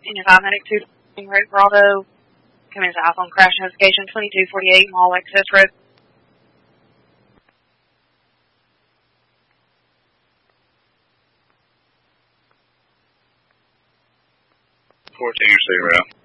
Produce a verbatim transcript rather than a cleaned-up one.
Union five medic two, Rick Grotto, coming to iPhone crash investigation twenty-two forty-eight Mall Access Road. fourteen, you're safe around.